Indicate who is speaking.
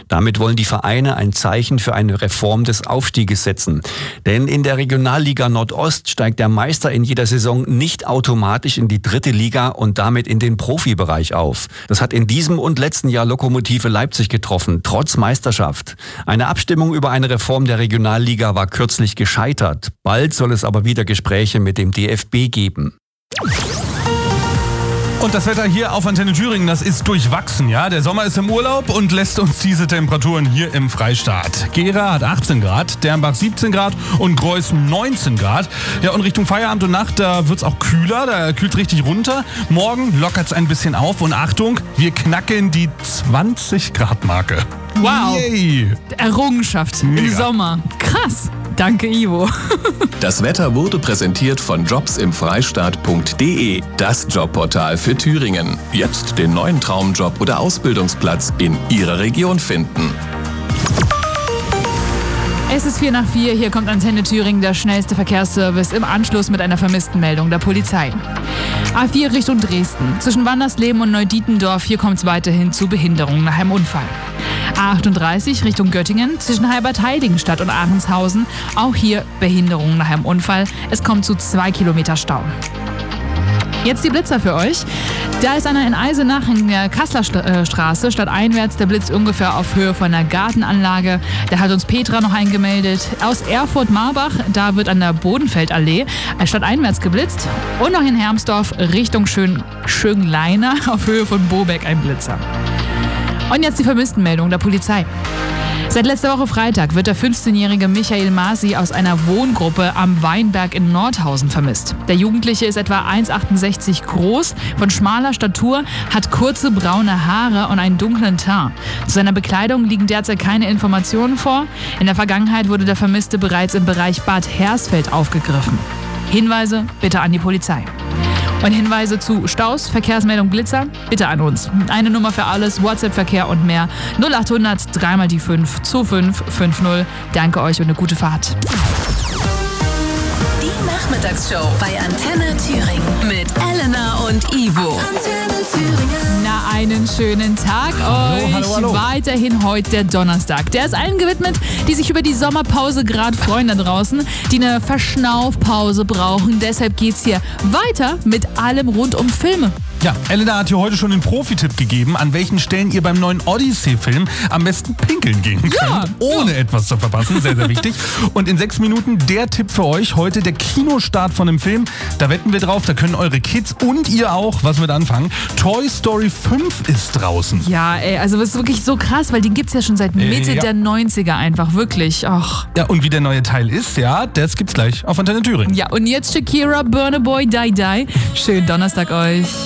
Speaker 1: Damit wollen die Vereine ein Zeichen für eine Reform des Aufstieges setzen. Denn in der Regionalliga Nordost steigt der Meister in jeder Saison nicht automatisch in die 3. Liga und damit in den Profibereich auf. Das hat in diesem und letzten Jahr Lokomotive Leipzig getroffen, trotz Meisterschaft. Eine Abstimmung über eine Reform der Regionalliga war kürzlich gescheitert. Bald soll es aber wieder Gespräche mit dem DFB geben.
Speaker 2: Und das Wetter hier auf Antenne Thüringen, das ist durchwachsen, ja. Der Sommer ist im Urlaub und lässt uns diese Temperaturen hier im Freistaat. Gera hat 18 Grad, Dernbach 17 Grad und Greuß 19 Grad. Ja, und Richtung Feierabend und Nacht, da wird's auch kühler, da kühlt's richtig runter. Morgen lockert's ein bisschen auf und Achtung, wir knacken die 20 Grad Marke.
Speaker 3: Wow.
Speaker 2: Yay.
Speaker 3: Errungenschaft
Speaker 2: Mega.
Speaker 3: im Sommer. Krass. Danke, Ivo.
Speaker 4: Das Wetter wurde präsentiert von jobsimfreistaat.de, das Jobportal für Thüringen. Jetzt den neuen Traumjob oder Ausbildungsplatz in Ihrer Region finden.
Speaker 3: Es ist 4:04, hier kommt Antenne Thüringen, der schnellste Verkehrsservice im Anschluss mit einer vermissten Meldung der Polizei. A4 Richtung Dresden. Zwischen Wandersleben und Neudietendorf, hier kommt es weiterhin zu Behinderungen nach einem Unfall. A38 Richtung Göttingen, zwischen Heilbad-Heiligenstadt und Ahrenshausen, auch hier Behinderungen nach einem Unfall. Es kommt zu 2 Kilometer Stau. Jetzt die Blitzer für euch. Da ist einer in Eisenach in der Kasseler Straße, stadteinwärts. Der blitzt ungefähr auf Höhe von einer Gartenanlage. Da hat uns Petra noch eingemeldet. Aus Erfurt-Marbach, da wird an der Bodenfeldallee stadteinwärts geblitzt. Und noch in Hermsdorf Richtung Schönleiner auf Höhe von Bobeck ein Blitzer. Und jetzt die Vermisstenmeldung der Polizei. Seit letzter Woche Freitag wird der 15-jährige Michael Masi aus einer Wohngruppe am Weinberg in Nordhausen vermisst. Der Jugendliche ist etwa 1,68 groß, von schmaler Statur, hat kurze braune Haare und einen dunklen Teint. Zu seiner Bekleidung liegen derzeit keine Informationen vor. In der Vergangenheit wurde der Vermisste bereits im Bereich Bad Hersfeld aufgegriffen. Hinweise bitte an die Polizei. Und Hinweise zu Staus, Verkehrsmeldung, Blitzer, bitte an uns. Eine Nummer für alles, WhatsApp-Verkehr und mehr. 0800 3 die 5 2550. Danke euch und eine gute Fahrt.
Speaker 5: Die Nachmittagsshow bei Antenne Thüringen mit Elena und Ivo. Antenne Thüringen.
Speaker 3: Na, einen schönen Tag euch.
Speaker 2: Hallo.
Speaker 3: Weiterhin heute der Donnerstag. Der ist allen gewidmet, die sich über die Sommerpause gerade freuen da draußen, die eine Verschnaufpause brauchen. Deshalb geht's hier weiter mit allem rund um Filme.
Speaker 2: Ja, Elena hat hier heute schon den Profi-Tipp gegeben, an welchen Stellen ihr beim neuen Odyssey-Film am besten pinkeln gehen könnt, ohne etwas zu verpassen. Sehr, sehr wichtig. Und in 6 Minuten der Tipp für euch. Heute der Kinostart von dem Film. Da wetten wir drauf, da können eure Kids und ihr auch was mit anfangen. Toy Story 5 ist draußen.
Speaker 3: Ja, ey, also das ist wirklich so krass, weil den gibt's ja schon seit Mitte der 90er einfach, wirklich. Ach.
Speaker 2: Ja, und wie der neue Teil ist, ja, das gibt's gleich auf Antenne Thüringen.
Speaker 3: Ja, und jetzt Shakira, Burna Boy, Die Die. Schönen Donnerstag euch.